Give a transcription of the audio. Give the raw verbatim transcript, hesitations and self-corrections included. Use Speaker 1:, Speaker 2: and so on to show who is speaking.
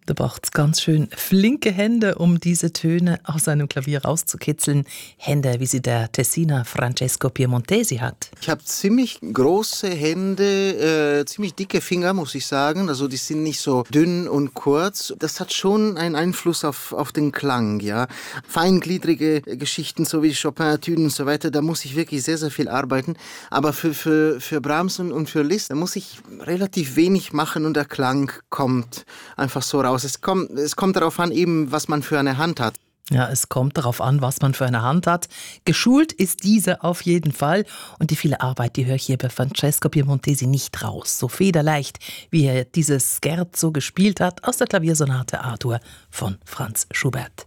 Speaker 1: Da braucht es ganz schön flinke Hände, um diese Töne aus einem Klavier rauszukitzeln. Hände, wie sie der Tessiner Francesco Piemontesi hat.
Speaker 2: Ich habe ziemlich große Hände, äh, ziemlich dicke Finger, muss ich sagen. Also die sind nicht so dünn und kurz. Das hat schon einen Einfluss auf, auf den Klang, ja. Feingliedrige Geschichten, so wie Chopin-Etüden und so weiter, da muss ich wirklich sehr, sehr viel arbeiten. Aber für, für, für Brahms und, und für Liszt, da muss ich relativ wenig machen und der Klang kommt einfach so raus. Es kommt, es kommt darauf an, eben, was man für eine Hand hat.
Speaker 1: Ja, es kommt darauf an, was man für eine Hand hat. Geschult ist diese auf jeden Fall. Und die viele Arbeit, die höre ich hier bei Francesco Piemontesi nicht raus. So federleicht, wie er dieses Scherzo gespielt hat aus der Klaviersonate A-Dur von Franz Schubert.